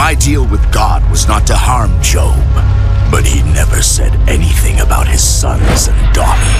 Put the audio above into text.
My deal with God was not to harm Job, but he never said anything about his sons and daughters.